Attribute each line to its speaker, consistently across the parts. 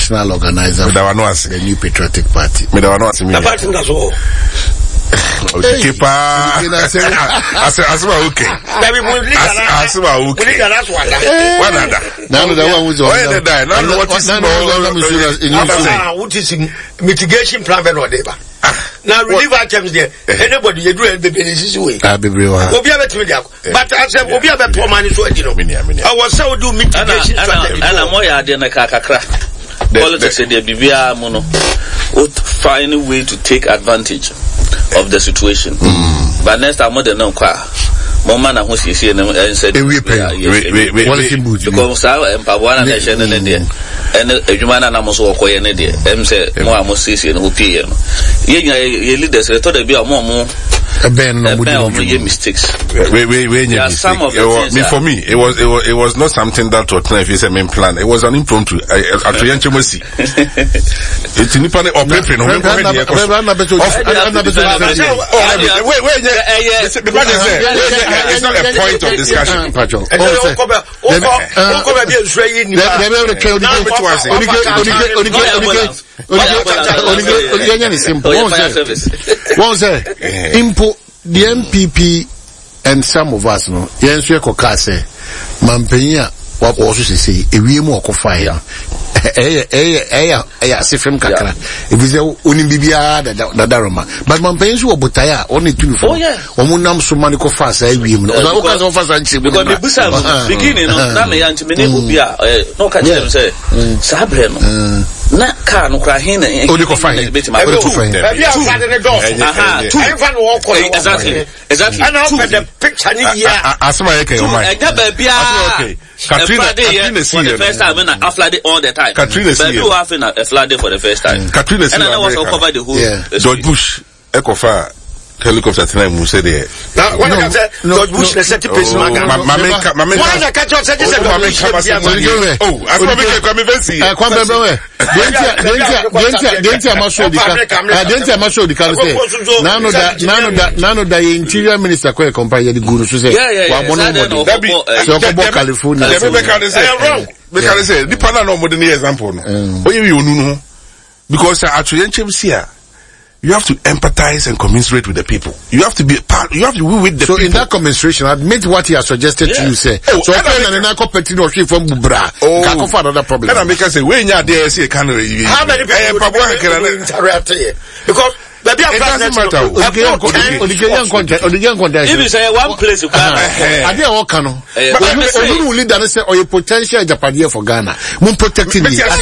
Speaker 1: national organizer the New Patriotic Party.
Speaker 2: Me da no ase me.
Speaker 3: The party that's all.
Speaker 2: Okay, pa. Asema okay. Asema okay.
Speaker 3: That's one.
Speaker 1: Now the one who's on.
Speaker 2: Now
Speaker 3: what is mitigation plan for whatever. Now relief items there. Anybody you do it be this way. Obi abet me there. But I said obi abet poor man so you know. I was so do mitigation strategy.
Speaker 4: Ana moya de na kakra. Politics dey bibia mo no. Would find a way to take advantage of the situation. But next time, more than no car. Mama who she said, because Pabuana Nation and India, and a human animals walk away in India. Say, more Mosisi and Hopi. Ye leaders, I thought they'd be a more. A mistakes. Some of the
Speaker 2: for me, it was not something that was a main plan. It was an impromptu. At Yanchemasi. It's in Nippon or Pepe. It's not a point of discussion.
Speaker 1: The MPP and some of us no yensu ekokase mampenya what also say ewiemu okofaya sifem kakra ebize oni bibia da daroma but mampenya so obotaya oni tunu fo omunam so mani ko fasa ewiemu no o ka so fasa nchi
Speaker 4: because me busa beginning no na me yanchi me ne obia no ka tell say sabre no na ka no kra hin na
Speaker 1: oni ko fine
Speaker 4: exactly
Speaker 3: and I'll put the picture in here
Speaker 1: asma yake o mai
Speaker 2: Katrina
Speaker 4: for the first time and after all the time
Speaker 2: Katrina
Speaker 4: but you having a flood day for the first time
Speaker 2: Katrina
Speaker 4: and I was cover the whole
Speaker 2: George Bush Ekofa helicopter tonight we say there
Speaker 3: now when I said George Bush the set piece mama why the catch us this
Speaker 2: I probably come even see
Speaker 1: nano da interior minister kwa compare the guru so say wa mono so ko California
Speaker 2: because say the panel no modern example no oye onu because actually here you have to empathize and commiserate with the people. You have to be part. You have to be with the people.
Speaker 1: So in that commiseration, admit what he has suggested to you. Say so. From Bubra. Can't find another problem.
Speaker 2: And I make us say when you are there, say can
Speaker 3: how many people interact here? Because it
Speaker 2: doesn't matter.
Speaker 4: If you say one place you can,
Speaker 1: I didn't walk on. But lead that say or a potential Japadia for Ghana. Moon protecting me.
Speaker 4: But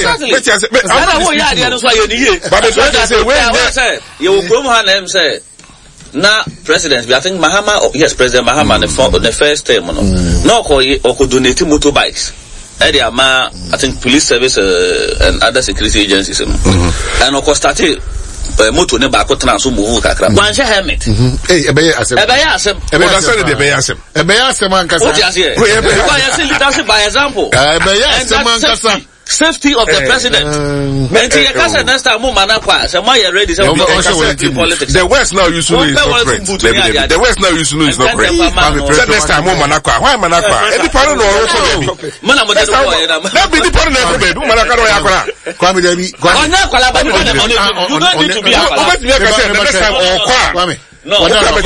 Speaker 4: you will go on and say, now, President, I think Mahama, yes, President Mahama, the first term, no, or could donate motorbikes. I think police service and other security agencies, and of course, started. Moto ne ba ko tena so move kakra wan she helmet
Speaker 1: ebeye asem ankasa
Speaker 4: leadership by example safety of the president next time manakwa say my ready say politics
Speaker 2: the west now you know is not correct the west now you know is not correct next time manakwa why manakwa any part no
Speaker 4: mana mo dey go
Speaker 2: na be the part no be do manakwa do yakora
Speaker 1: kwami dabi
Speaker 4: ona kwala ba you don't need to be
Speaker 2: next time okwa
Speaker 4: no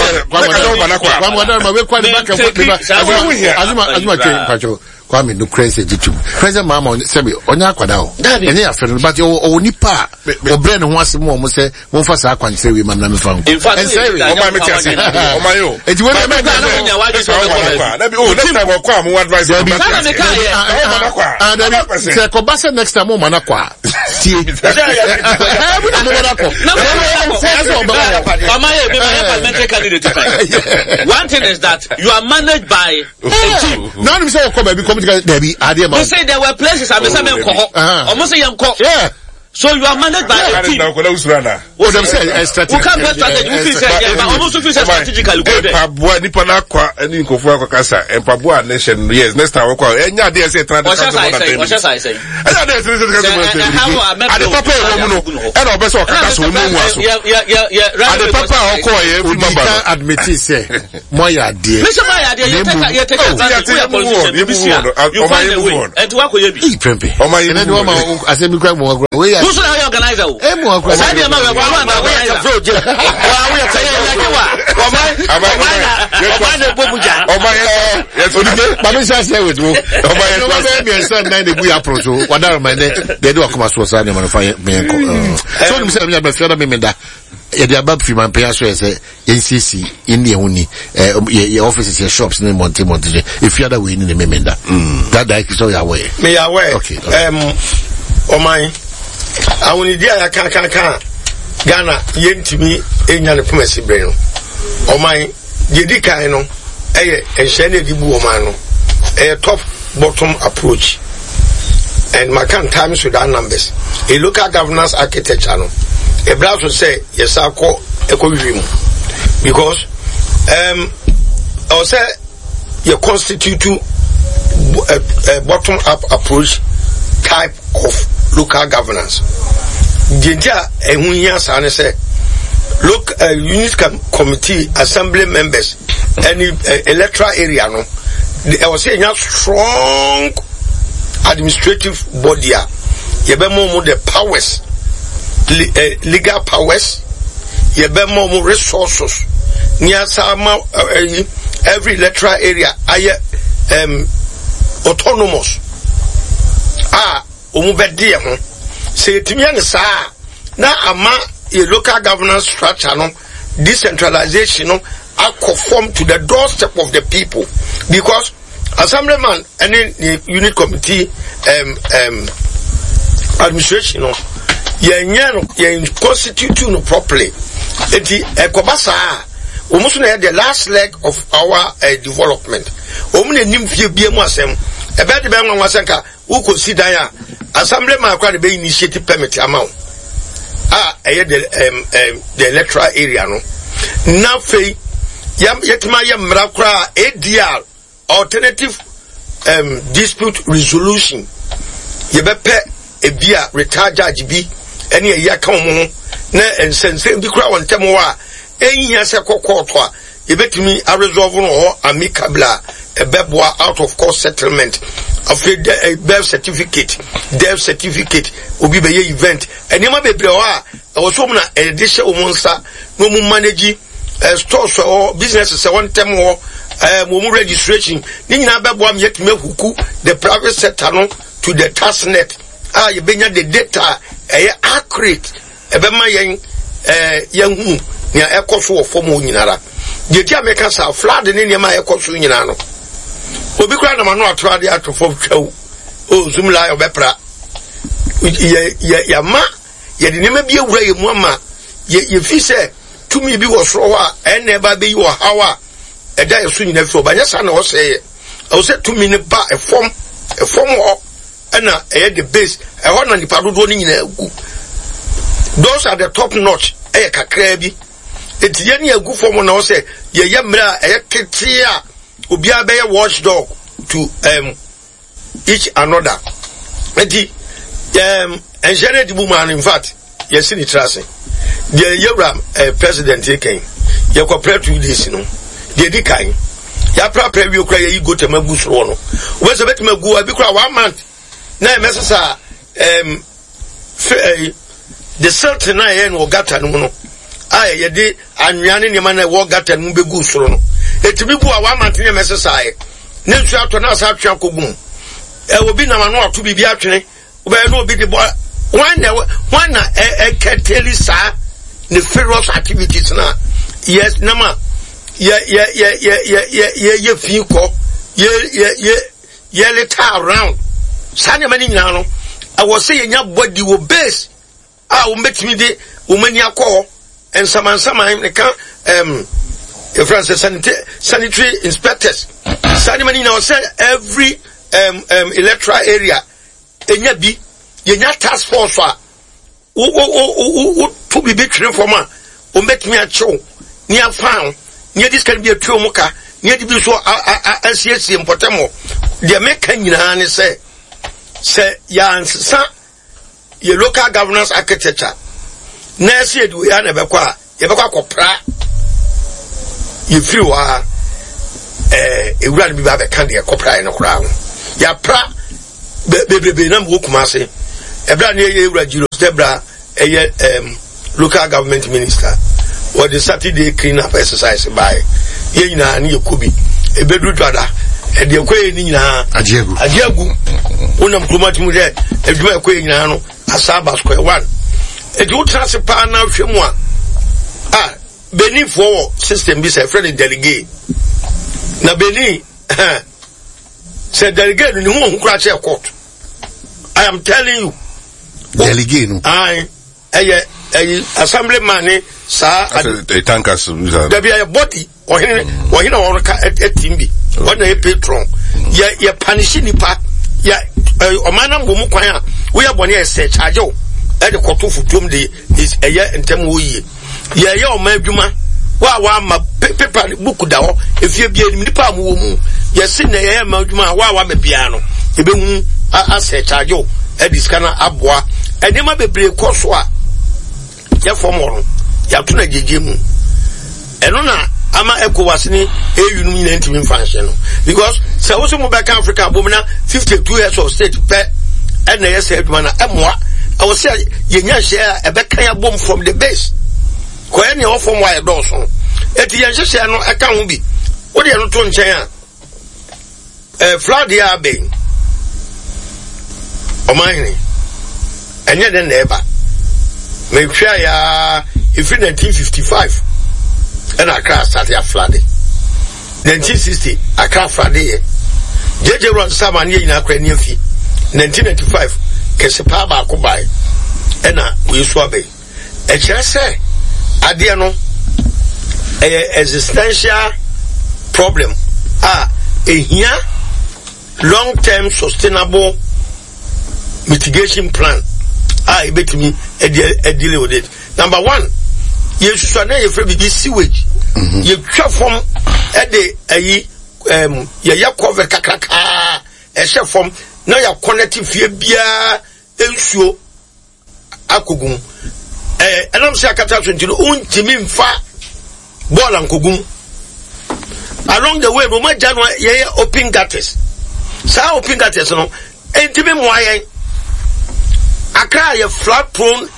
Speaker 1: Kwame no crazy jitu. President Mama say onya akwada o. Ene ya fere but o nipa o brain ho asem o say won fa sa akwanse we mam na me fa.
Speaker 4: In fact,
Speaker 2: o ma me tiase. O ma yo.
Speaker 1: Eti we me
Speaker 2: na bi o next time o kwa mo advice o ma
Speaker 1: tiase. Say ko ba say next time o mana kwa. Tie.
Speaker 4: Parliamentary candidate. One thing is that you are managed by a team.
Speaker 1: Now you say o come
Speaker 4: they say there were places I say almost say yeah. So you are managed by a team.
Speaker 1: What them say strategy.
Speaker 4: We can't get strategy. We feel say almost feel strategically go there.
Speaker 2: Pabua nipa na kwa eni nkofo akokasa Pabua nation yes next time kwa enya dey say
Speaker 4: what I say
Speaker 2: enya dey say at the papa e wo no e na obeso okaka so no mu aso at the papa okọ ye fi maba
Speaker 1: admit say moya dey
Speaker 4: me say moya dey you take advantage of your position you find a way and to akoye bi
Speaker 1: prempe o ma ye asemi kwa mo We are.
Speaker 4: Who's the organizer?
Speaker 1: Emo akwa.
Speaker 4: Say dem we wa na we are flow. Wa we say like wa. Omai bobuja.
Speaker 1: Omai. But we say with me. Omai me son na dey bu approach so. Wadaro man dey do akoma so say na man fa me enko. So dem say me be fiada me meda. Ya dia bab fi man pay so say NCC in the huni your offices your shops in Monte if you other way in the memenda that so you aware
Speaker 3: me aware
Speaker 1: okay
Speaker 3: oh my I will need ya can Ghana yentimi enya ne pharmacy brain oh my yedi kan no shene di bu o man no top bottom approach and my can times with that numbers a local governance architecture no a browser will say yes I call because I say you constitute a bottom up approach type of local governance. Jinja ehunya sane say look unit committee assembly members any electoral area no I was saying strong administrative body you be more the powers legal powers ye be more resources near sama every electoral area aye autonomous omu be de ho se timia ne sa na ama a local governance structure no decentralization no conform to the doorstep of the people because assemblyman any unit committee administration no yen constitute no properly enti ekobasa omuso na the last leg of our development omu na nim fie bia mu asem ebe de be nwa nwasenka wo consider ya assemblyman akwa de be initiate permit amount the electoral area no na fei yetima ye mra kra ADR alternative dispute resolution ye be pe ebia retire judge bi ene ya kan mo na ensense bi kura wontem wo a ehia se kokoto a yebetimi a resolve no amicably ebeboa out of court settlement of a birth certificate death certificate obi be ye event enema bebre o a wo so na edihye wo monsa no mu manage stores or businesses se wontem wo mo registration ni nyina beboa me yetime huku the private sector no to the tax net you benya the data accurate ebema yen hu nia ekoso ofo mo nyinara de dia meka sa flood ne ne ma ekoso nyina no obi kura na manu atrade atofo twaw o zoom la obepra ya ma ye de ne ma bi ewura ye mu ama ye fi se tumi bi wo soro a ene ba be yi wo hawa eda ye so nyina fi obanya sa na wo se o se tumi ne ba e form ho na the base na nipa dodo ni nyina agu those are the top notch kakra bi etiye ni agu form na wo se ye mra kete a obi abeye watchdog to each another eti engineer di buman in fact yes ni tracing the yewra president ken ye corporate 2 days no de di kan ya prapra wi okra ye go temagu soro no we se betemagu abi kra 1 month na emesasa the cert na ye no gata no no ye de anwuane ne ma na wo gata no begu soro no etimi bu a 1 month ne emesasa ye ne nsu ato na asa atwa kogum obi na ma no ato bibi atwene oba no obi de bo one na keteli sa the ferocious activities na yes na ma ye fiko ye let around sanya mani nyina no I was saying nya body wo base wo metimi de wo mani akọ ensamansama ne kan France sanitary inspectors sanya mani na say every electoral area enya bi yenya task force a wo to be between for ma wo metimi achew ni afan ni this can be a true muka ni di bi so asiesi impotemo de meka nyina ne say ya nsa ye local governance architecture na se edu ya na bekwa ye bekwa kopra ye free wa ewura bi ba be kan de kopra no kra ho ya pra bebebe na mo kuma se ebra na ye ewura jiro Debra local government minister or the Saturday clean up exercise by Yena and Yokubi a bedroom brother and the Quayna Ajagu Unam Kumatimude a Dua Quayano Asaba Square 1 a do transfer now Shemwa Beni for system be a friendly delegate na Beni said delegate who crash a court. I am telling you
Speaker 1: delegate
Speaker 3: assemblyman sir
Speaker 2: the tankers
Speaker 3: there be a body or a timbi or a patron ya punishing nipa ya omana ngomu kwan we are born here search ajo e de koto futum de is eye ntem wo yi ya o ma adwuma wa ma paper book da ho efie bia nipa mu wo mu ya sin na ya ma adwuma wa ma bia no ebe hu a search ajo e diskana aboa enema bebre koso a ya fomoro ya tuna jeje mu eno na ama ECOWAS ni EU no nyina ntimi function no because se wo so mo back Africa bomna 52 years of state pe and na yes aduma na emoa I was say yenya share e be kan bom from the base ko e ne o fom wa e do so eti yen share no e kan ho bi wo de no to nchen a flood ya be o man enye den na eba me twa ya if in 1955 and Accra started a flooding. 1960, Accra flooded. JJ Ron Saman in Accra near fee. 1995, Kesepaba Kubai. And we swabe. A chance Adiano a existential problem. Here long-term sustainable mitigation plan. I bet me a deal with it. Number one, you should not have be sewage. You chop from a day ya cover kakaka a chef from now your connective fear beer ensure akugum and I'm saying catastrophe to untimin fa ball and kugum along the way Roma January open gutters so open gutters no intimate why Accra a flood prone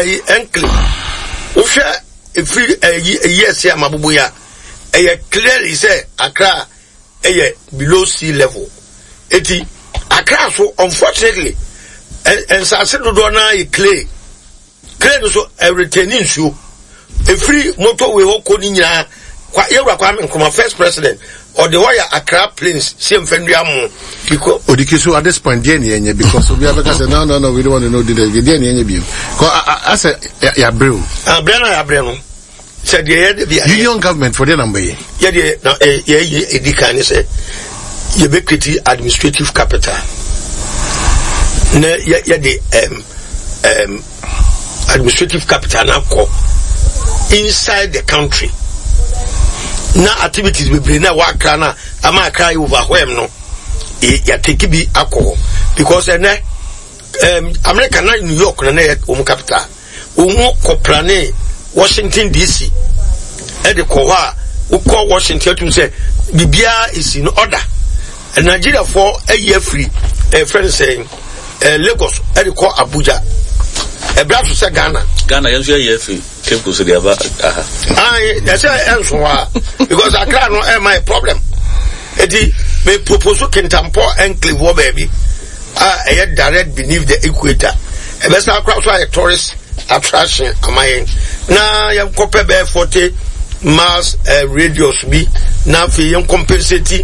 Speaker 3: enclave if yes ya mabubuya clearly say Accra below sea level eti Accra so unfortunately and sase do na clay so retaining so free motorway ho ko ni nyina kwa yewra kwa me first president or the wire Accra planes same fenduam because
Speaker 1: Odikiso at this point DNA because we have said no we don't want to know the DNA bi as ya brew
Speaker 3: ya brew said the
Speaker 1: union government for the number
Speaker 3: yeah no edika say you be create administrative capital na ya the administrative capital na ko inside the country na activities we bring na waka na ama cry overwhelm no ya take bi alcohol because America na New York na capital ko plane Washington DC and the Kowa who call Washington to say Bibia is in order and Nigeria for a year free a friend saying Lagos and the call Abuja a brother to say Ghana
Speaker 4: year free came to the
Speaker 3: that's answer because I can't know my problem Eddie may propose Kentampo and Clevo baby a direct beneath the equator a best across a tourist attraction am I na yam kope be 40 miles radius bi na fi yam compensate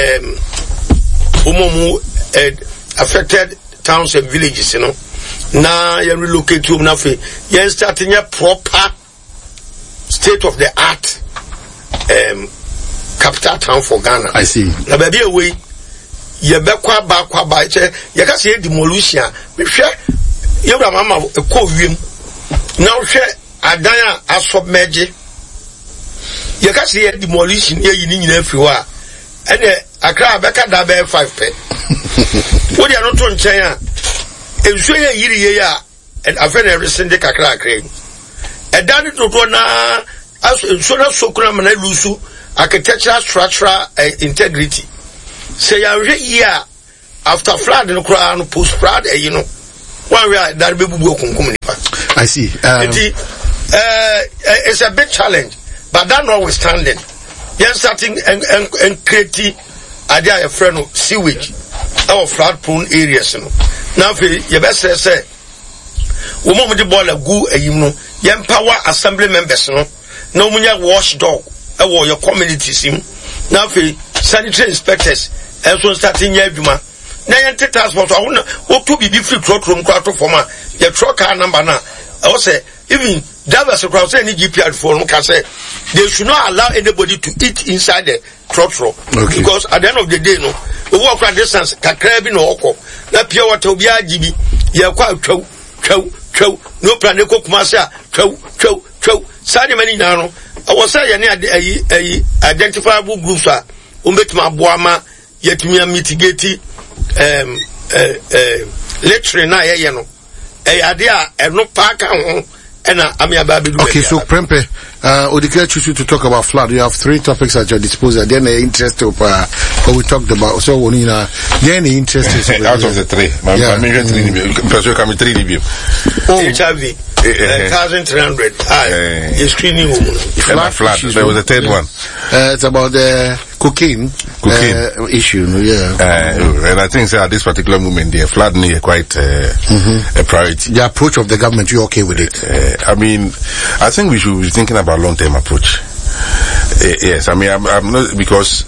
Speaker 3: affected towns and villages you know na yam relocate to na fi yam starting a proper state of the art capital town for Ghana.
Speaker 1: I see
Speaker 3: na baby away ye be kwa ba che ye ka say demolition me hwe ye bra mama ko wiem now share adanya asubmerge you can see demolition here you need every wa and Accra beka da be 5 pe what you not to nchen e so ye yiri ye and afena recent de kakra kra e dan to na so na sokuna mana lusu architectural structural integrity say ya here after flood no kra no post flood you know one way that be bubu okunkum
Speaker 1: I see.
Speaker 3: It's a big challenge, but that notwithstanding, you're starting and creating idea of friend of sewage or flood prone areas. Now, you best say, woman with the ball of goo, you know, young power assembly members, no munya watchdog, or your community sim. Now, sanitary inspectors, as well starting Yabuma. Now, you take transport, I want to be free truck room quarter for my your truck car number now. I will say, even drivers across any GPR phone can say they should not allow anybody to eat inside the truck room. Okay. Because at the end of the day, no, the walk at distance can crab in oko. That pure water be a GB. You are quite chow. No plan to cook massa, chow. Sadi many now. I was saying, identifiable groups are Umbetma Boama, yet me mitigate lecturing na yano. Idea and no park and okay, so Prempe, Odike choose you to talk about flood. You have 3 topics at your disposal. Then the interest of what we talked about. So Onina, then the interest is
Speaker 2: out of the 3. My major 3
Speaker 3: HIV. 1,300. You're screening
Speaker 2: flood. There was a 3rd one.
Speaker 1: It's about the cocaine issue.
Speaker 2: And I think at this particular moment, the flood is quite a priority.
Speaker 1: The approach of the government, you're okay with it?
Speaker 2: I mean, I think we should be thinking about long-term approach. Yes, I mean, I'm not because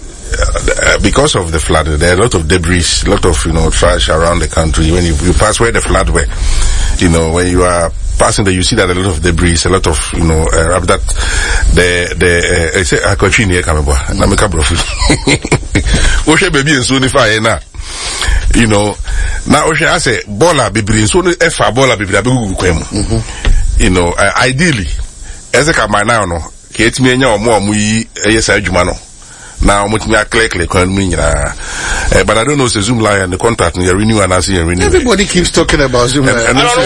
Speaker 2: of the flood, there are a lot of debris, a lot of trash around the country. When you pass where the flood were, when you are passing there, you see that a lot of debris, a lot of that I say I continue here come na make up profit. Oshe baby and so if na now Oshe I say bola baby so efa bola baby abegugu kwemu. Ideally ezeka my now no ke etimi enya omo yi eyesa adwuma no now mutimi akle kwan mu nyina but I don't know say Zoom Lion the contract you renew and you renew.
Speaker 1: Everybody keeps talking about Zoom Lion.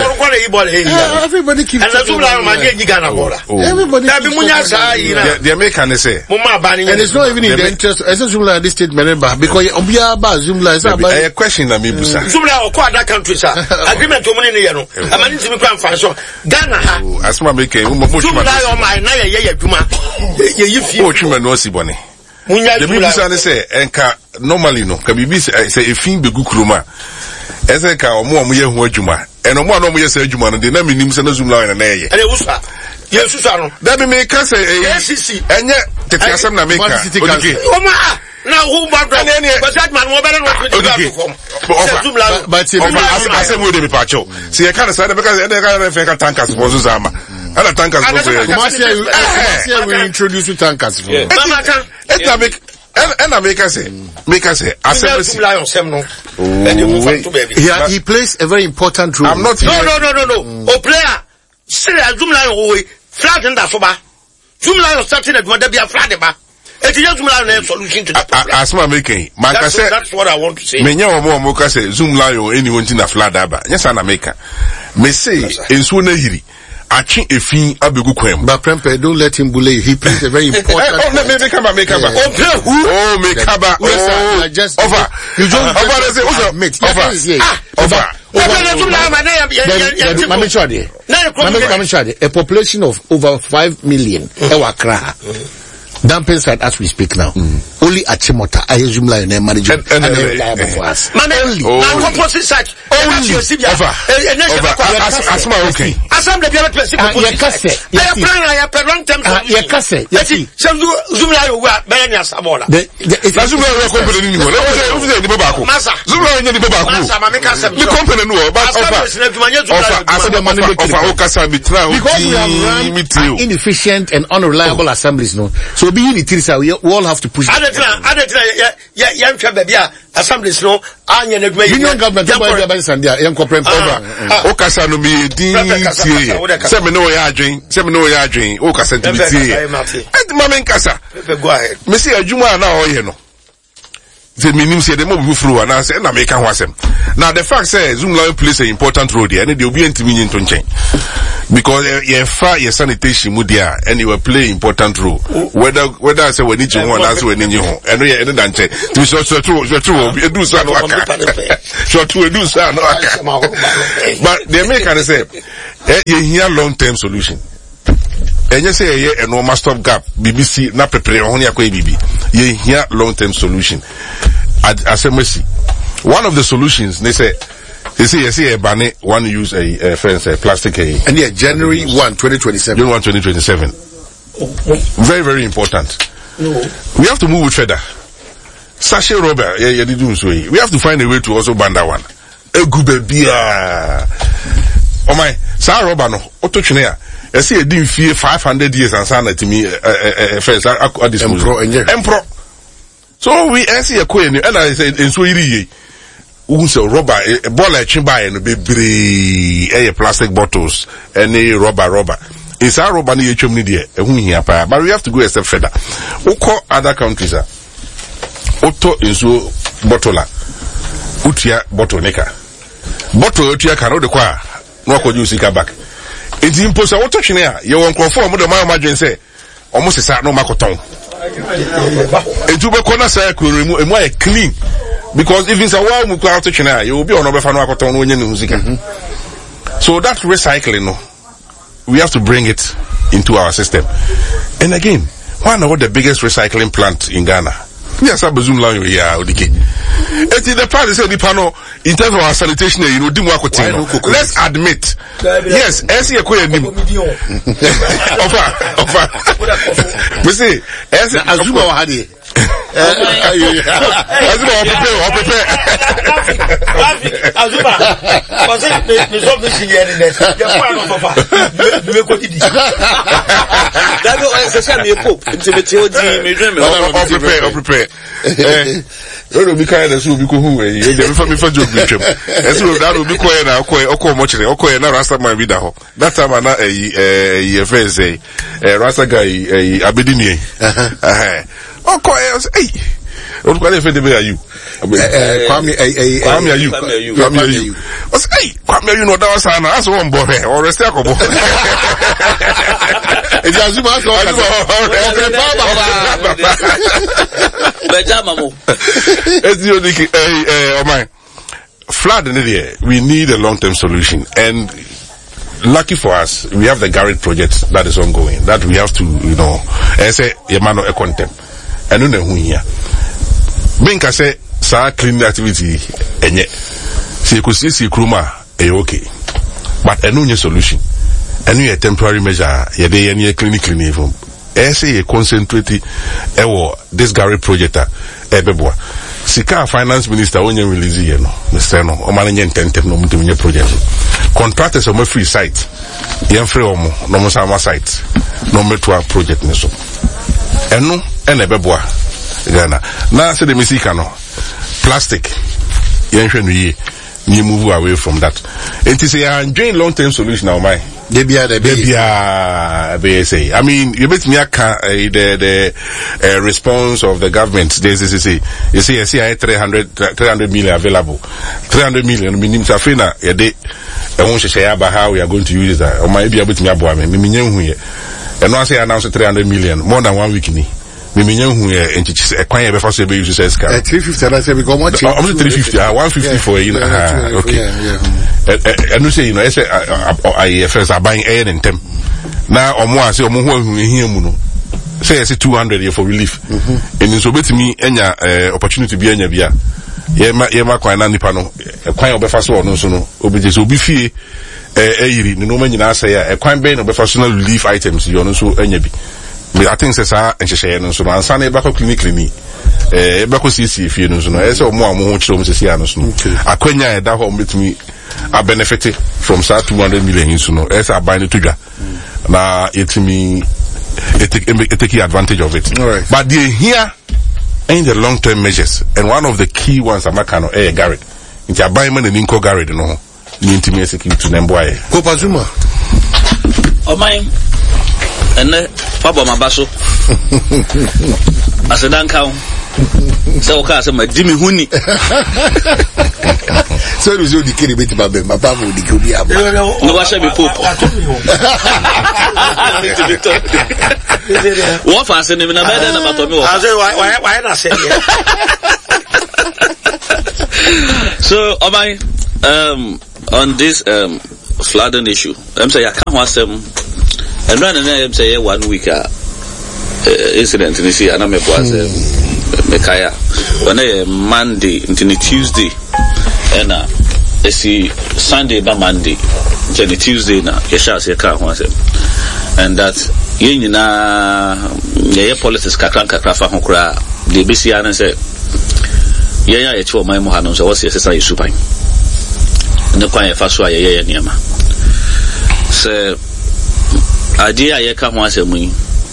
Speaker 1: Everybody keeps talking about everybody.
Speaker 2: The American say
Speaker 1: and it's not even in the interest as Zoom Lion this state member because Zoom Lion is about
Speaker 2: a question that me busa
Speaker 3: Zoom Lion or other countries agreement to money no amani timi kwan fashion Ghana ha
Speaker 2: asma make Zoom
Speaker 3: Lion my na ye adwuma ye yifi
Speaker 2: o twema no sibone the people say enka normally no ka bibi say efin begu kroma ese ka omo ye hu adwuma eno mo na omo ye say adwuma no de na minim say na Zoom Lion na ye
Speaker 3: ene wusa yesu sa no
Speaker 2: da be me ka say enye tete asem na me ka
Speaker 3: oma na who bad but that man mo better not to
Speaker 2: but asem we dey be pacho see e ka say because e ka fe ka tankers for Zuzama other tankers
Speaker 1: we introduce you tankers for
Speaker 2: and make us say
Speaker 1: he plays a very important role.
Speaker 2: I'm not
Speaker 3: no o player say Zoom Lion we flat in that soba Zoom Lion starting at there be a flat ba it is Zoom Lion solution to the problem
Speaker 2: asma making man ka say
Speaker 3: that's what I want to say
Speaker 2: menya omo ka say Zoom Lion anyone tin na flat aba yes na make me say enso na hiri achi efin abegu kwem
Speaker 1: but Prempe don't let him bully you. He plays a very important
Speaker 2: make up
Speaker 1: just
Speaker 2: over you just
Speaker 1: a population of over 5 million Accra dumping site as we speak now. Only Achimota, Zoom Lion and management and reliable for us.
Speaker 3: Only composite site. Only
Speaker 2: Asma okay.
Speaker 3: Asam the other place. I have long term. Zoom Lion were Belania Samola.
Speaker 2: Zoom Lion company anymore. Zoom Lion the company no but
Speaker 1: inefficient and unreliable assemblies no. So being the Tirisa, we all have to push.
Speaker 3: Assemblies no.
Speaker 1: Union government young corporate
Speaker 2: Okasa no me din tie. Say me no ya adwen. Okasa to be tie. Mama nkasa.
Speaker 3: Go ahead.
Speaker 2: Me say adwuma na o ye no. The minim say the mob furu and I say na make kan wasem. Now the fact say Zoom Lion plays an important role there and they will be ntimi nto nchen. because your sanitation media and you will play important role. Whether I say we need you one, I say we need you home. And we are not to be so true. We do so. But the American say, you hear long-term solution. And you say a normal stop gap. BBC not prepare only a BB. You hear long-term solution. I say mercy. One of the solutions they say. You see a banner one use a plastic
Speaker 1: and yeah, January 1, 2027.
Speaker 2: January 1, 2027. Very, very important. We have to move with feather. Sachet rubber, we have to find a way to also ban that one. A good beer. Oh my, sa rubber no, otochunea. I see a deal fear 500 years and sana to me, first, at this Emperor. So we see a queen, and I said, in Sweden. Also rubber, a ball at chimba and a plastic bottles, and a rubber. It's our rubber near Chumnidia, but we have to go a step further. We call other countries, Otto is bottler, Utia bottlenecker. Bottle Utia cannot require, no could you see back. It's impossible. What touching here? You won't conform with the margin say, almost a sat no macoton. A tubercular circle remove a more clean. Because if it's a while you go touching here, you will be on over Fanacoton when you know. So that recycling, we have to bring it into our system. And again, one of the biggest recycling plant in Ghana. Yes, I presume like it is the part they say the panel in terms of our sanitation, you know, let's admit. Yes, SC we see Azuma Hadi. Prepare. No, be kind of so because who you for joke with him. And so that will be quiet now. Okay, much. Okay, now Rasta my vida. That time na a friend say Rasta guy Abedini. Okay, hey. What kind of are you? Kwame are you? What's hey? Kwame you know that was an ass one boy or a stack of it's Azuma. Flood in the we need a long-term solution, and lucky for us, we have the Garrett project that is ongoing. That we have to, you know, say Yamano Econtem, and no who here. Binka say, "Sa clean activity, and yet, see, could see Kruma, okay, but a new solution, a new temporary measure, ye day any clinically from." Say a concentrate this Garrett project ebeboa sika finance minister onye release here no Mr. no o manage intentem no mutumenye project contractors on free site yen free omo no mo sama site no meto project ne so eno ebeboa Ghana na say the misika no plastic yen hwe no ye ni move away from that. It is a enjoying long-term solution now, my. Debia, I mean, you bet me the response of the government. You see, I see 300 million available. 300 million means a fina a day. I won't share about how we are going to use that. Or maybe a bit me about me. And once I announce 300 million, more than 1 week. Miminyan and a quiet before say you say
Speaker 1: 350 I say we go much
Speaker 2: 350 150 for you okay and you say you know I first are buying air and them now or more say omo hu here mu no say 200 here for relief and so betimi enya opportunity bi enya bia ye ma kwan na nipa no kwan obefa so no so no obeje so obi fie eyiri no ma nyina say e kwan be no obefa so relief items you no so enya bi. I think it's a and she and so on Sunday back clinically back see if you know so more to see I quenya that home with me I benefited from 200 million so no as I buy it to now it me take advantage of it. Right. But they here in the long-term measures and one of the key ones I'm kind of Garrett into a buyman and inco Garrett no intimacy to Nemboy
Speaker 1: Kopazuma
Speaker 4: oh mine and Papa Mabaso. I said, "Don't count." So okay, say my Jimmy Huni.
Speaker 1: So you the kid bit my papa will the kid.
Speaker 4: No, I shall be poop. What for saying in a bed and about me?
Speaker 3: I say why not say
Speaker 4: So on this flooding issue, I'm saying I can't watch them and run and I'm saying 1 week incident in the sea and I'm a Mekaya when a Monday into Tuesday and see Sunday by Monday to the Tuesday now you shall see a car and that yeah politics kakra fa hokra the BC and say yeah it's for my mohano so what's your sister is super no kwanya fa so yeah niama so idea ye ka ho asemu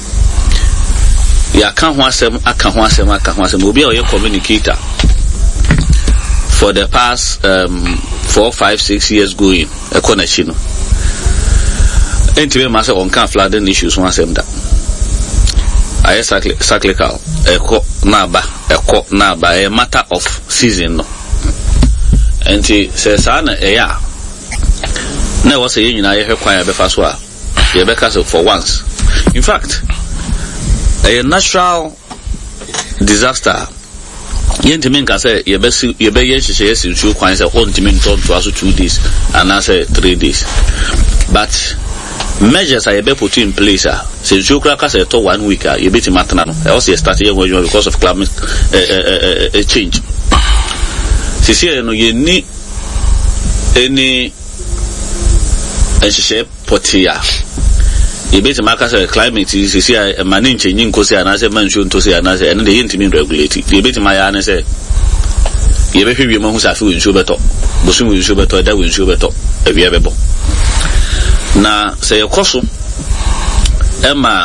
Speaker 4: ya ka ho asem aka ho asem obi a o communicator for the past 4, 5, 6 years going a connection no entime ma say on kan flooding issues one asem da aye cyclical eko na ba a matter of season no enti say sana ya na wo say nyina ye hwekwan ya be fa so a ye be ka so for once in fact a natural disaster yentimi nka say ye be ye hyehyɛ nsuo kwan say on timi ntonto aso 2 days and say 3 days but measures are be put in place since you crack say to 1 week you bet matana no e also start here because of climate change sisi no ye ni any hyehyɛ potia you bet maka say climate sisi a manin change nkosi ana say mansuo ntosi ana say and the yentimi regulate you bet my ana say you be hwe mo hu sa fi nsuo beto bosu nsuo beto da nsuo beto awia bebo na say yakoso ema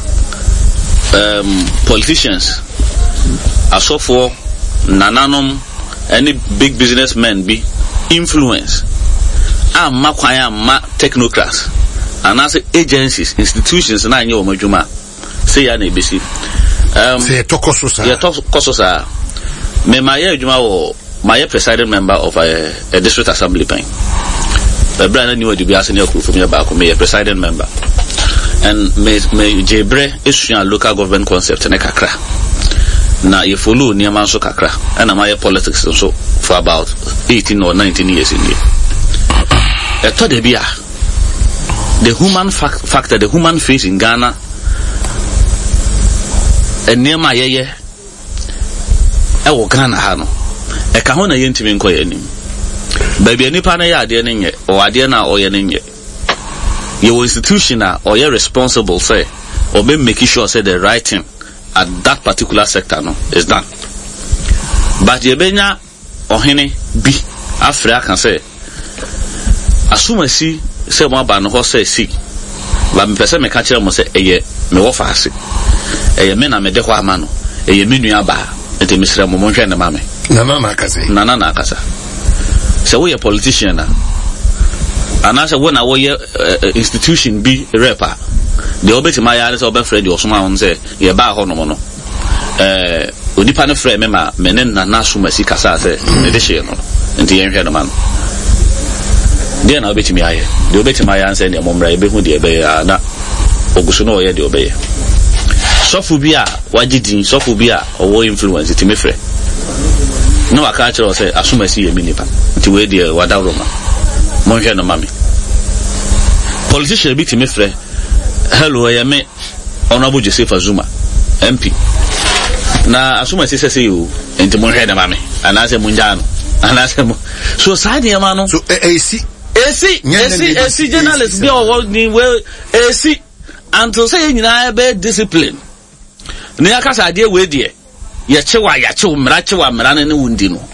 Speaker 4: politicians asofo nananom any big businessmen be influence amma kwan amma technocrats and as agencies institutions na anye omadwuma say ya na ebesi
Speaker 1: say tokoso sa
Speaker 4: ya tokoso sa me my adwuma wo my presiding member of a district assembly pen the brand new to be as near from your back me a presiding member and me jebre issue local government concept na kakra na you follow niam so kakra and am politics so for about 18 or 19 years in there to the bia the human factor the human face in Ghana and near my ye e wo Ghana ha no e ka ho na yentimi nkoye anim baby anipa na ya ade ne nye o ade na o ye ne nye your institution or you're responsible say or be making sure say the right thing at that particular sector no is done but you benya ohene bi Africa can say assume si say mo ba no ho say si ba me pese me ka kire mo say eye me wo fa ase eye me na me de ho ama no eye me nua ba ete misra mo hwe ne ma me nana na akasa so we a politician na and as when our institution be rapper the obeti my yare so be friend you so ma on say ye ba ho no mo no onipa no frɛ me ma menen na naso masi kasa say ne de hye no enti yen hwɛ no man de na obeti mi aye de obeti my yare say ne momra e be hu de be ya na oguso no ye de obeye sofu bi a wagidin sofu bi a owo influence ti me frɛ no aka kire o say asumasi ye mi nipa nti we de wadawro ma mon hwɛ no mami politician bi ti me frɛ hello ya me honorable Joseph Azuma MP na asuma se say you enti mon hwɛ no mami anase munjano anase so side ya ma no
Speaker 1: so AC
Speaker 4: journalist bi o ni we AC until say nyina be discipline ne akasa ade we de ya chewa mra ne wundi no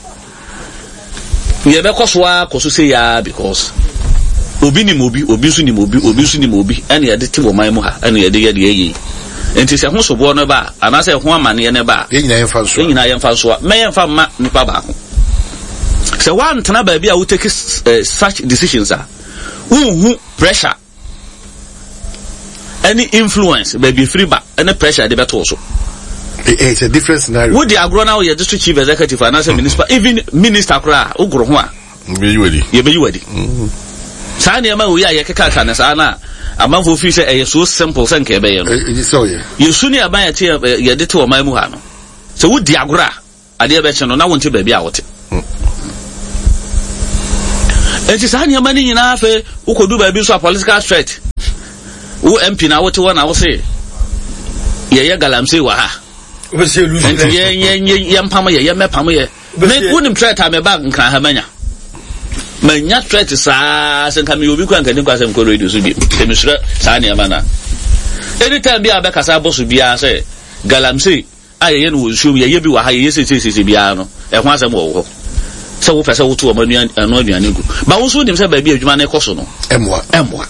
Speaker 4: ye be kosoa koso say ya because obi ni mobi obi su ni mobi ene ye de te wo man mu ha ene ye de ye de yi enti se ho sobo no ba ana se ho amane ne ba
Speaker 1: ye nyina ye mfa so
Speaker 4: me ye mfa ma nipa ba ho se wan tana ba bi a wo take such decisions who pressure any influence ba bi free ba any pressure de beto so
Speaker 1: It's a different scenario.
Speaker 4: Would the agro now your district chief executive and as a municipal, even minister kra ugrohwa.
Speaker 2: Be ready.
Speaker 4: You be ready. Sani ama we are yakaka na sana. Amanfo fi say so simple say nke be no.
Speaker 1: So yeah.
Speaker 4: You suni aban ya tie ye de to o man mu ha no. So would the agro ade be che no na wonte ba bia wote. Enti sani ama ni nyina afa ukodu ba bi so political threat. Wo MP na wote wona wo say ye galamse wa ha. Enti ye mpama ye mepam ye. Me wonim threat a me ba nkan ha manya. Manya threat sa senka me obi kwa nkan kwa sem ko radio so bi. Temisra sani ama na. Anytime bia be kasa boss bia say galamse aye no wo show ye bi wa ha ye se bia no. E ho asem wo. So wo pese wo to o manuan no aduane gu. Ba wo so nim say ba bia adwuma na ekoso no.
Speaker 1: Emwa.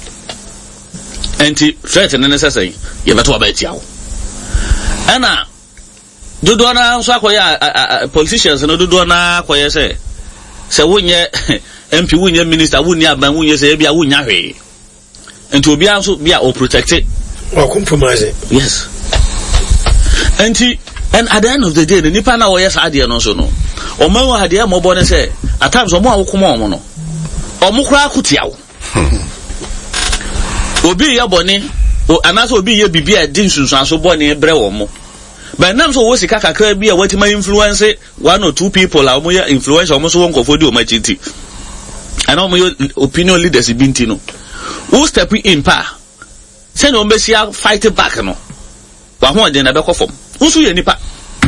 Speaker 4: Enti threat ne necessary ye beto ba tia wo. Ana dodo na so akoya politicians no dodo na akoya say wonye MP wonye minister wonye aban wonye say bia wonya hwe. Enti obi anso bia o protect it
Speaker 3: or compromise.
Speaker 4: Yes. Enti and at the end of the day the nipa na wo yes ade no so no. O man wo ade mo bo ne say at times o mo awokoma o mo no. O mo kura akutia wo. Obi ya boni o anaso obi ye bibia din sunsun so boni bre wo mo. But now so wo sika kakra bi a wati ma influence 1 or 2 people a mo ya influence o mo so won kofo di o ma chiti. And o mo opinion leaders binti no. Who step in pa. Say no be fight back no. Wa ho de na be kofom. Wo so ye nipa.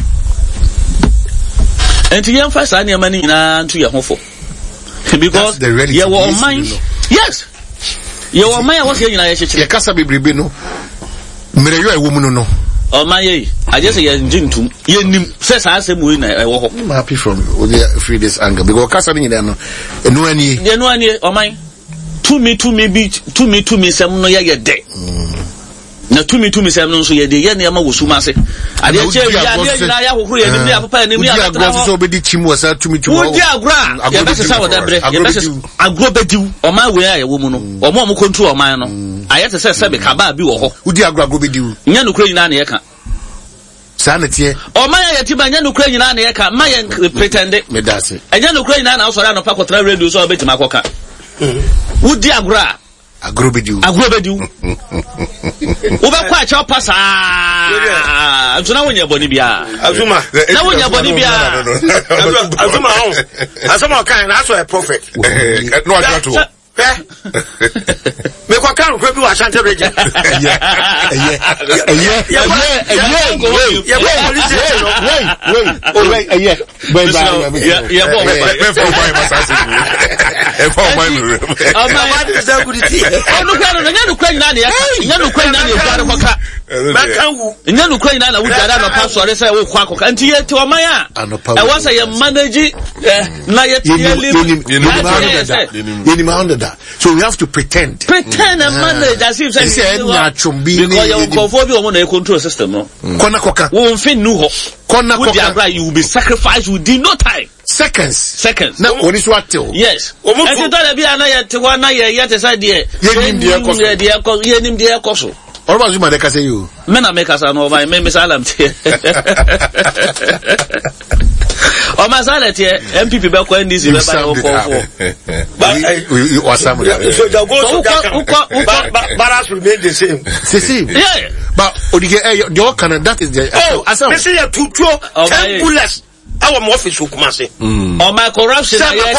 Speaker 4: Enti yem fa sa na ma ni na ntu ye hofo. Because ye wo mind. Yes. Ye wo mind what ye nyina ye chechire.
Speaker 1: Ye kasa bebrebe no. Mere yo ewo mu no.
Speaker 4: Oh my, I just say jintum. Ye nim says I say mu na e wo ho.
Speaker 1: I'm happy from free this anger because kasa ni there no. Enu ani.
Speaker 4: Ye no ani oh my. To me sem no ye de. Na to me sem no so ye de ye na ma wosuma se. Ade che ya na ya hokuru ye nim ya papa nim ya
Speaker 1: agro so be di chimu wasa to me to.
Speaker 4: Wo di agro. Ye be se wodabre. Ye be se agro bediu. O man we ya wo mu no. O mo control o man no. Ayete se be kaba bi wo ho.
Speaker 1: Wo di agro bediu.
Speaker 4: Nya no kura nyina na ye ka.
Speaker 1: Sanete.
Speaker 4: O man ya ti ba nya no kura nyina na ye ka. Ma ye pretend.
Speaker 1: Me dase.
Speaker 4: Nya no kura nyina na so ra no pa kotra radio so be tima koka. Wo di agro
Speaker 1: Agrobediu.
Speaker 4: Uba kwa cha pasa. Azuna wonya boni bia.
Speaker 3: Azuma.
Speaker 4: Na wonya boni bia.
Speaker 3: Azuma ho. Asama kan na so a prophet.
Speaker 2: No ajato.
Speaker 3: Me kwa kan ko bi wa Ashanti region.
Speaker 1: So we have to pretend
Speaker 4: and manage as if because your conformity on a control system.
Speaker 1: Kona koka.
Speaker 4: Won't fin nu ho. Kona koka. You will be sacrificed within no time. Seconds.
Speaker 1: Now when is what till?
Speaker 4: Yes. And you don't be another one yet as idea. Yenim dear Koso.
Speaker 1: Or was you my say you?
Speaker 4: Men are makers are no my name is Alam. O masalete MPP be ko NDC be ba o
Speaker 1: you are some
Speaker 3: so the go Baras remain the same.
Speaker 4: Yeah.
Speaker 1: But Odige your kind that is the
Speaker 3: I say you to 10 bullets our office Kumase.
Speaker 4: O my corruption ya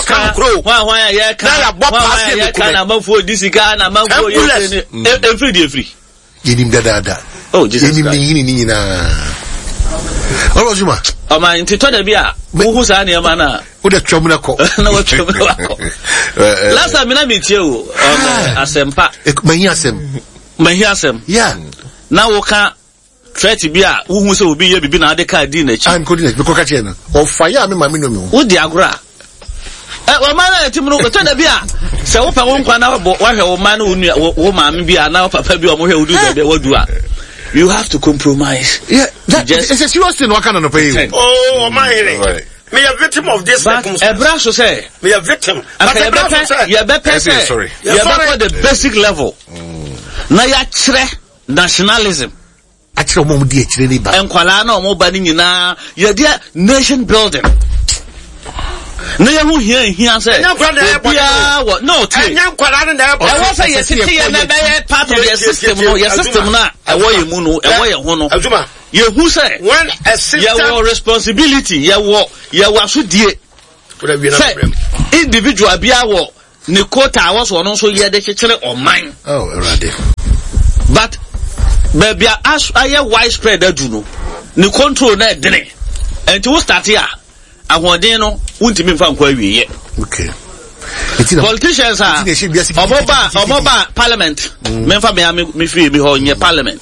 Speaker 4: ka na manfo disika na manfo free
Speaker 1: yenim dada.
Speaker 4: Oh Jesus.
Speaker 1: Yenim ni na. Oro juma.
Speaker 4: O ma ntito da bia wo sa na ma na
Speaker 1: wo da twom na ko
Speaker 4: na wo twom na ko last time na me tie o asempa mahi asem
Speaker 1: yeah
Speaker 4: na wo ka threat bia wo hu se obi ye bibi na ade ka di na chi
Speaker 1: am ko di na because ka che na o fire me ma me no me
Speaker 4: wo di agora o ma na tim no to da bia se wo pa wo nkwa na wo hwe wo ma na wo ma me bia na papa bi o mo hwe wo du da wo du a. You have to compromise.
Speaker 1: Yeah, it's a serious thing. What kind of pay?
Speaker 3: Oh, my hearing. Me a victim of this circumstance.
Speaker 4: A brasso say.
Speaker 3: Me a victim.
Speaker 4: But a brasso say. You better say.
Speaker 2: Sorry.
Speaker 4: You better the basic level. Na ya chre nationalism.
Speaker 1: Achiro mo di echire ni ba.
Speaker 4: Enkwala na omo ba ni nyina ye dia nation building. Na ye hu hia say. No, take.
Speaker 3: Enkwala na e
Speaker 4: was say yes tie na be part of your system no, your system na e wo ye mu no, e wo ye ho no.
Speaker 3: Azuma.
Speaker 4: Ye hu say
Speaker 3: when a system
Speaker 4: your responsibility, your asudie. Say individual bia wo ni quota was one so ye de chekere on mine.
Speaker 1: Oh, already.
Speaker 4: But baby as aye widespread adu no ni control na edene enti wo start here ahoden no wuntimi mfa nkwa wiye.
Speaker 1: Okay.
Speaker 4: Politicians are omoba parliament memfa me free me ho nye parliament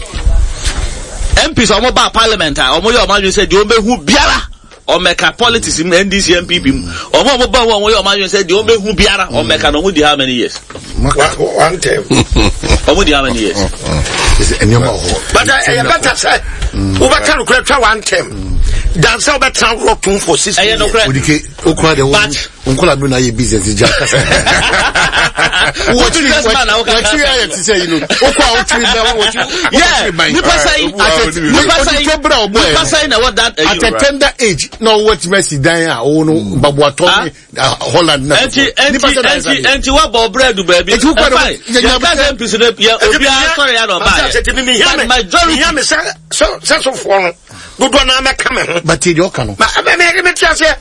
Speaker 4: MPs omoba parliament omo ye omadwe say de omehu biara omeka politics NDC MPP omoba wo ye omadwe say de omehu biara omeka no mu di how many years?
Speaker 3: One term.
Speaker 4: Omo di how many years?
Speaker 3: But I better say over can create one term. That's how that town rock for 6 years.
Speaker 1: But unkola bi na ye business ja kasa.
Speaker 4: What you just man now can
Speaker 1: say you know. Okwa otri na what you.
Speaker 4: Yeah. Me say na what that
Speaker 1: at a tender age no what Messi dan a o no babuato Holland na.
Speaker 4: Enti wa bo bread baby. You can president ya obi sorry ya no buy. Majority
Speaker 3: hear me say so for go na me come ho.
Speaker 1: But you don't know.
Speaker 3: Me tell say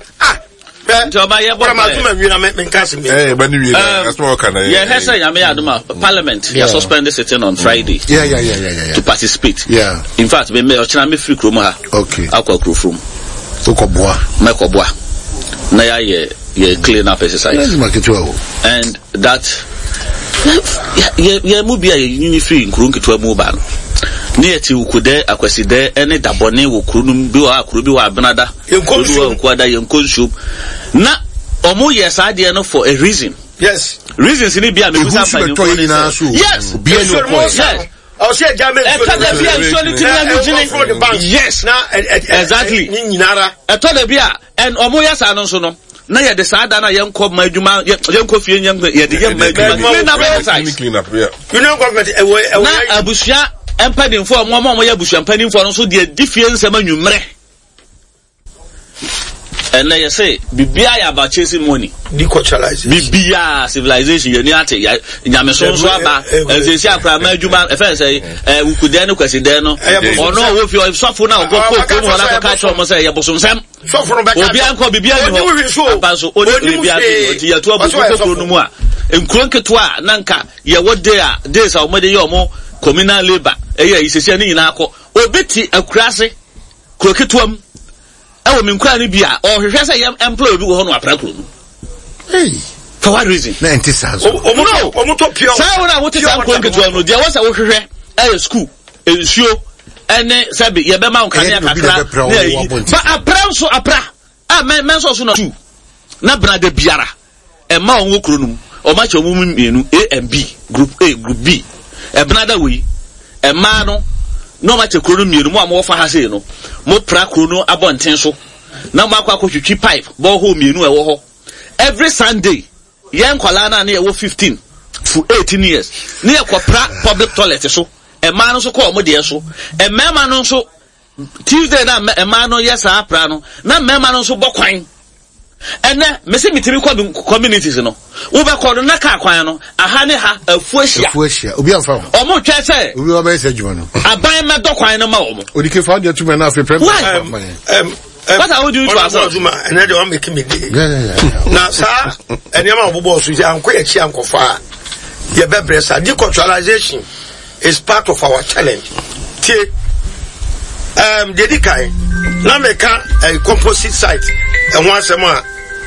Speaker 4: Parliament they suspended sitting on Friday.
Speaker 1: Yeah.
Speaker 4: To participate.
Speaker 1: Yeah.
Speaker 4: In fact, me free kroma.
Speaker 1: Okay.
Speaker 4: Akwa kro from.
Speaker 1: Mekobwa.
Speaker 4: Na ya clean up exercise. And that yeah mubia ye free nkuru nketwa mu ba no. Ne ati ukude akwaside ene dabone wo kurunum bi wa akuru bi wa abenada yenkwada yenkonsup na omo yes ade no for a reason.
Speaker 3: Yes,
Speaker 4: reasons ni bia me kusa fa yes
Speaker 3: bi enu ko yes I say German yes na
Speaker 4: exactly
Speaker 3: ni nyinara
Speaker 4: eto da bia and omo yes anu so no na ye de saada na yenko madwuma yenko fie nyam ye de yem madwuma
Speaker 2: clean up yeah
Speaker 3: you know government
Speaker 4: na abusua empadinfo omo ya abusua empadinfo no so de difie nsem anwumre and you say bibia ya ba chasing money
Speaker 3: deculturalization
Speaker 4: bibia civilization ye ni ate nyame so aba ensesi akra madwuma e fe say ukude no kwaside no ono wo fi sofo na ogoko ko no la ka cho mo say ye bosomsem
Speaker 3: sofo no beka
Speaker 4: obi anko bibia ni ho abaso oni bibia ti ya to aboko no mu a enkronketwa na nka ye wode a days a omode ye omo communal labor eya isesi ani nyina akọ obeti akurase kroketwam ewo minkura ni bia o hwehwe say employee bi wo ho no apra kro no
Speaker 1: hey
Speaker 4: for what reason
Speaker 1: na antisans
Speaker 3: omo to pure
Speaker 4: say wona wo tisa kroketwam no dia wo say wo hwehwe school ensuo ene sabi ye be ma nka ne akakra ba apra so apra men so no two na brada biara e ma onwo kro no o ma che omu mienu A and B group A group B e brada we e ma no no ma che kro no mienu mo amwo fa ha sei no mo pra kro no abonten so na mo akwa twitwi pipe bo ho mienu e wo ho every Sunday yen kwala na ye wo 15 for 18 years na ye kwapra public toilet so e ma no so ko mo de so e mema no so Tuesday na e ma no yes apra no na mema no so bokwan ene mesi mitimi communities no wo be ko na ka kwan no aha ne ha afuahia
Speaker 1: obi amfa
Speaker 4: omo twa se
Speaker 1: obi wa be se adwuma no
Speaker 4: aban me dokwan no ma omo
Speaker 1: odike fa de tuma na afi prem
Speaker 4: what are we doing to ourselves
Speaker 3: and they want make me na sa enema obobo so ya anko ya chi ankofa ye bebre sa deculturalization is part of our challenge tie dedikai na meka a composite site and one sema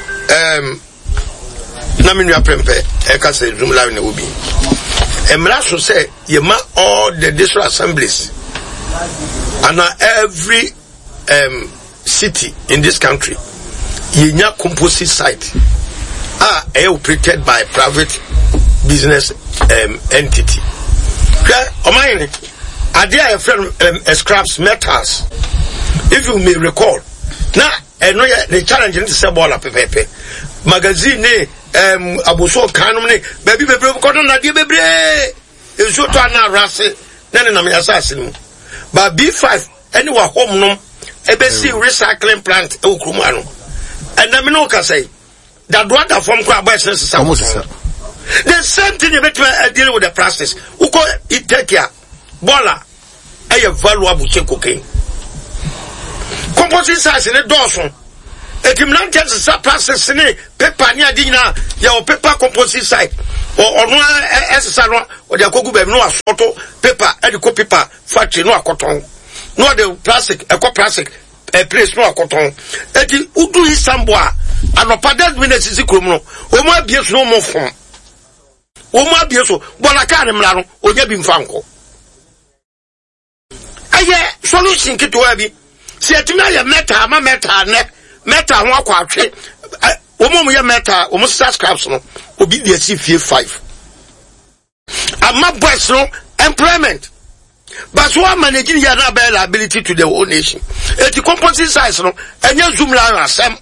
Speaker 3: na me nua prempe e ka se room live na obi emra so say ye ma all the district assemblies and every city in this country ye nya composite site operated by private business entity omayne idea friend scraps metals if you may recall now no the challenge to say ball pepe magazine ne aboso kanum ne baby bebre ko na de bebre ezo to na rase na me asase no But B5 anywhere home no ebesi recycling plant e Nkrumah no. And na me no ka say that do that from kwa buy sense. The same thing about dealing with the plastics. Uko Itekia bola eye valuable cocaine. Composite size in the Dawson. Etim nan chances sa plastics in paper ni adi na ya o paper composite side. Or no essa no or the kogu be no asoto paper e the paper factory no akoton. No the plastic eco plastic place no akoton. Eti udu isamboa anopa that minutes is krom no. O mo abie so no mo fon. Omo abieso bola ka ne mla no onya bi mfa nko aye solution kitwa bi se atimi aye meta ma meta ne meta ho akwa atwe omo ye meta omo start scraps no obi dey see fie 5 ama boys no employment but so managing your ability to the whole nation eti composite size no enya zoom la asem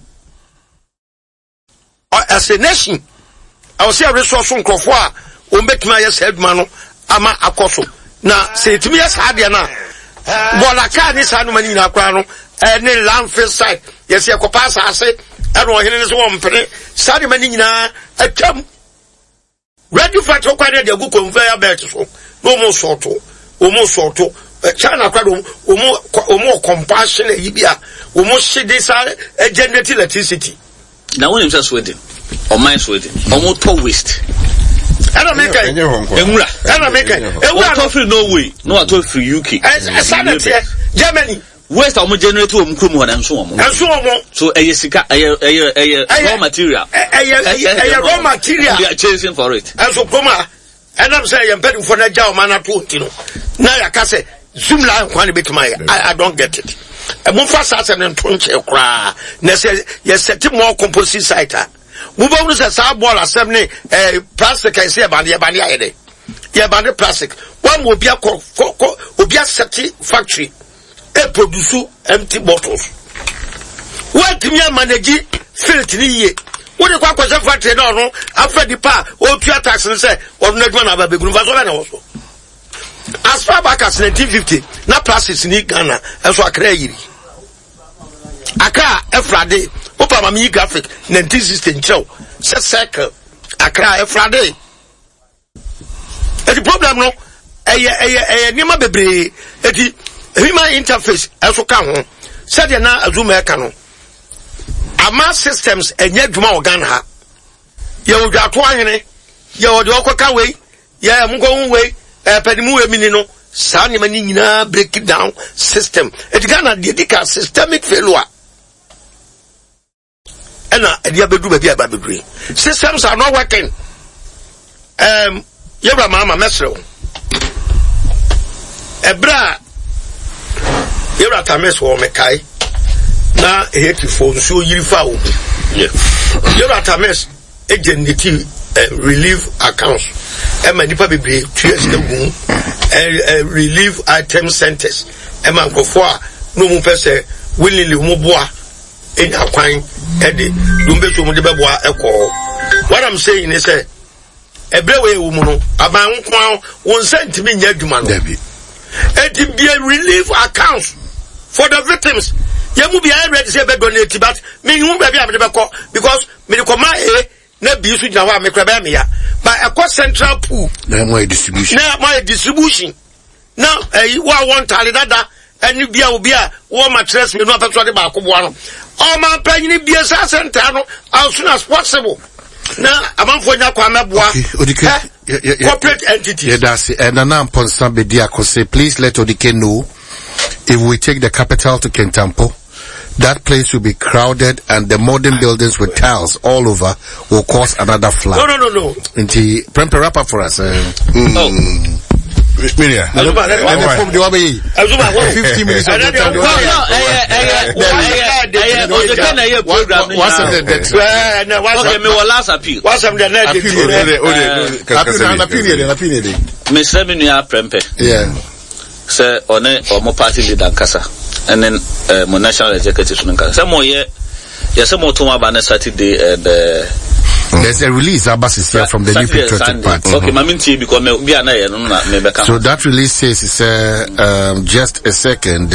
Speaker 3: as a nation I was here resource on Crofwa, or make my head mano, ama akoso. Now, say to me, yes, Hadiana. Bolaka is Hanumanina Crano, and then landfill site. Yes, Yakopasa, I say, I don't hear this one, Sadi Manina, a chum. Ready for to quite a good conveyor belt. No more sorto, almost sorto, China Crado, or more compassionate, almost shit this generated electricity.
Speaker 4: Now, when you just waiting. Or my Sweden, almost to waste.
Speaker 3: I don't make it. I don't make it.
Speaker 4: Norway, no, I told you UK.
Speaker 3: Germany.
Speaker 4: West of generator Nkrumah and so on.
Speaker 3: And so on.
Speaker 4: So a raw material.
Speaker 3: A raw material.
Speaker 4: We are chasing for it.
Speaker 3: And so Kroma. And I'm saying I'm betting for that job, man. I put, you know. Now I can say, zoom line, quite bit my. I don't get it. A Mufasa and Tunche cry. Yes, set more composite site. Move on to the ball assembly, plastic. I say about the bandia. Yeah, about plastic. One will be a safety factory. A produce empty bottles. What to me manage filth in ye? What the quack factory no after the pa or pure tax and say or not one of a big also. As far back as 1950, not plastics in Ghana and so I create. Accra Friday. Opa mami graphic 1960 show. Set circle. Accra Friday. The problem no. Nima bebre. Human interface. Also can. Said na azuma kano. Ama systems enye dwuma organ ha. Ye odwa to ahene. Ye odwa okoka we. Ye mgo we. Pedimu we mini no. Sa nima ni nyina break it down system. Ghana dedicate systemic failure. And systems are not working. Yabra mama mesro. Ebra Yabra tames wo mekai na eheti phone so yirifa wo. Yabra tames agency relief accounts. Ema nipa bebre tues na gun relief item centers. Ema nkofo a no mu pese willingly mo boa in akwan ede dumbe so mu de beboa ekọ. What I'm saying is ebrewe wo mu no aban kwan won sentimi nya adwuma no it be a relief accounts for the victims. Yamu be ready say be donate but me hu be am de beko because me de koma na bi su gina wa me kra be me ya but ekọ central pool na more distribution now wa want tale dada eni bia obi a wo mattress me no apeso de ba akoboa no o ma panyini bia sa center no as soon as possible na amanfo nya kwa meboa corporate entity.
Speaker 1: Yeah, that's it. And Nana Ponsa Bediako say, please let Odike know if we take the capital to Kentampo, that place will be crowded and the modern buildings with tiles all over will cause another flood.
Speaker 3: No.
Speaker 1: Inti Prempe wrap up for us.
Speaker 2: Miria.
Speaker 1: And from the 15 minutes of the time.
Speaker 4: Okay, me will last appeal.
Speaker 3: What's the next
Speaker 2: appeal?
Speaker 4: Miss Reminia Prempe.
Speaker 1: Yeah.
Speaker 4: Sir, on or party leader Kasa. And then my national executive Kasa. Some more year, yes, some more to my banner Saturday and
Speaker 1: There's a release Abbas is here from the New Patriotic Party.
Speaker 4: Okay,
Speaker 1: so that release says it's just a second.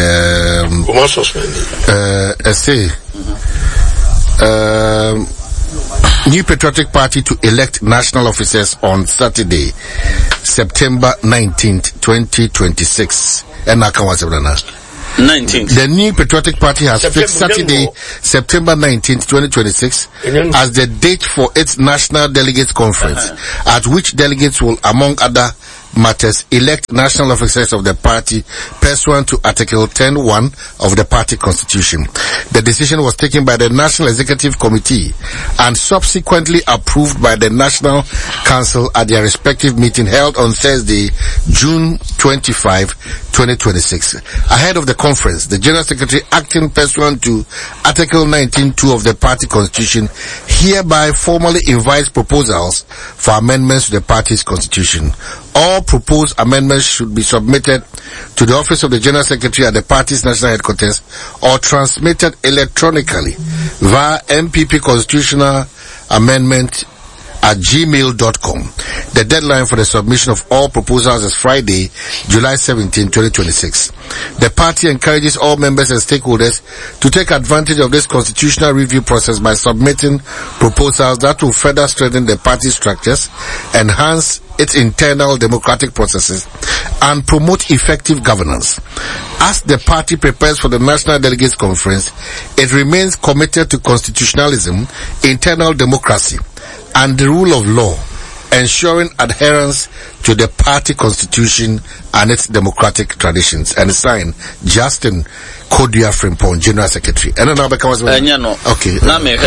Speaker 1: New Patriotic Party to elect national officers on Saturday, September 19th, 2026. And now come on,
Speaker 4: 19th.
Speaker 1: The New Patriotic Party has fixed Saturday, September 19th, 2026 as the date for its National Delegates Conference, at which delegates will, among other matters, elect national officers of the party pursuant to Article 10(1) of the party constitution. The decision was taken by the National Executive Committee and subsequently approved by the National Council at their respective meeting held on Thursday, June 25, 2026. Ahead of the conference, the General Secretary, acting pursuant to Article 19(2) of the party constitution, hereby formally invites proposals for amendments to the party's constitution. All proposed amendments should be submitted to the office of the General Secretary at the party's national headquarters or transmitted electronically via MPP Constitutional Amendment at gmail.com. The deadline for the submission of all proposals is Friday, July 17, 2026. The party encourages all members and stakeholders to take advantage of this constitutional review process by submitting proposals that will further strengthen the party structures, enhance its internal democratic processes, and promote effective governance. As the party prepares for the National Delegates Conference, it remains committed to constitutionalism, internal democracy, and the rule of law, ensuring adherence to the party constitution and its democratic traditions. And signed, Justin Kodua Frimpong, General Secretary. And then okay.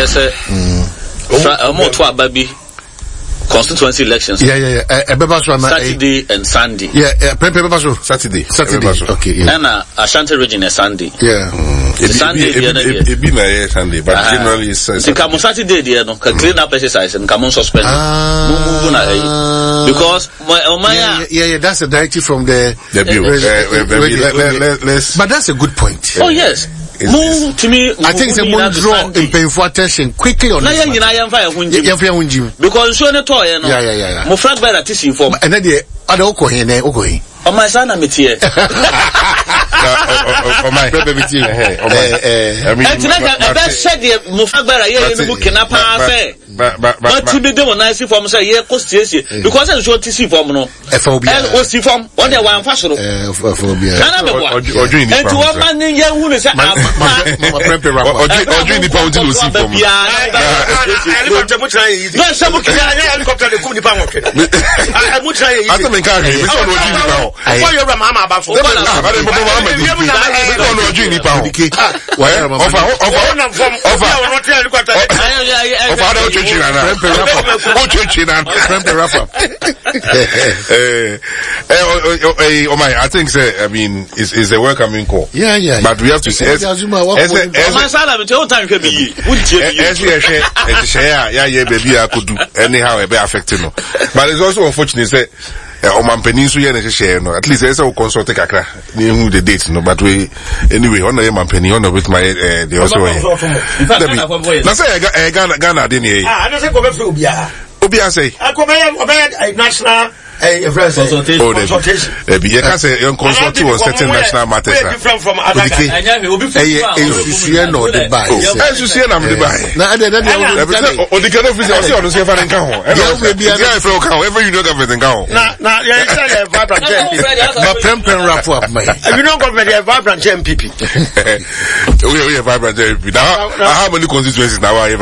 Speaker 4: Constituency elections. Saturday and Sunday.
Speaker 1: Saturday.
Speaker 4: Okay. And Ashanti region is Sunday. Sunday
Speaker 2: Sunday, but generally it's
Speaker 4: come on Saturday. Clean up exercise and come on suspend. Because
Speaker 1: that's a directive from the but that's a good point.
Speaker 4: Oh yes. Move to me.
Speaker 1: I think it's a more draw in paying for attention quickly on this.
Speaker 4: Because so na toy no.
Speaker 1: Yeah.
Speaker 4: Mo flag by that tissue form.
Speaker 1: And then the other okohin.
Speaker 4: Oh my son am here.
Speaker 1: Oh my baby tea.
Speaker 4: I mean, that said the mo flag by here in book na pa say. But to be done nice form say here cost because I show tissue form no.
Speaker 1: FOB.
Speaker 4: Was form one day one fashion.
Speaker 1: FOB.
Speaker 4: And to one man in here who say
Speaker 1: my prepare rap.
Speaker 2: Or doing the pound to see form. I think I mean it's a welcoming call.
Speaker 1: Yeah.
Speaker 2: But we have to say anyhow it be affecting no. But it's also unfortunate say Oman Peninsula at least there's a consult kakra the date no, but we anyway on the Peninsula on with my the also na say Ghana dey here
Speaker 3: I don't say go be
Speaker 2: Obia say
Speaker 3: national consultation.
Speaker 2: You can say you consult on certain national matters.
Speaker 3: Different from other
Speaker 1: the
Speaker 2: how many constituencies now are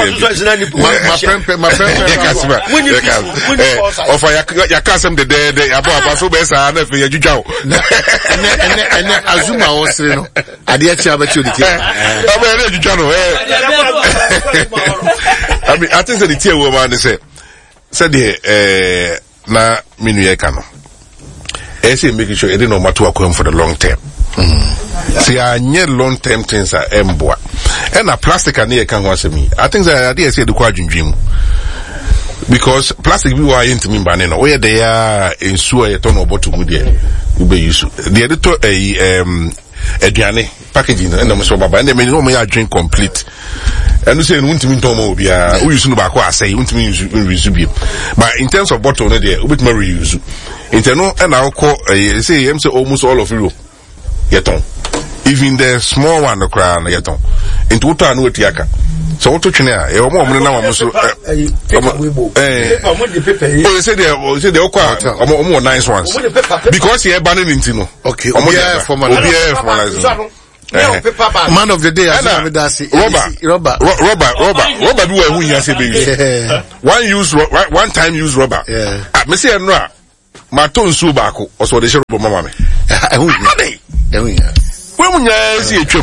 Speaker 2: Kasem the about so besa na fe yadwudwa
Speaker 1: and Azuma was no ade achi abechi odike
Speaker 2: I mean I think the tier woman say the na minu ye ka no say making sure it no matter what for the long term see a long term things are emboa and a plastic and ye kan ho asemi I think that idea say the kwa dwundwim because plastic we were into me banana where they are in sewer you turn about to good there you be use the editor aduane packaging and them so baba and them no me drink complete and you say untimi ntomo obia we use no ba ko asay untimi use bi but in terms of bottle no there we bit reuse interno and I call say am say almost all of Europe yeton even the small one no cry na yeton into uta no tiaka so what to china e omo na ma so say the omo nice ones because here banning into no
Speaker 1: okay
Speaker 2: omo for
Speaker 1: man of the day
Speaker 2: rubber be who you say baby one time use rubber me say no ma ton su ba ko o so de shero mama me
Speaker 1: when
Speaker 2: we munya si etwam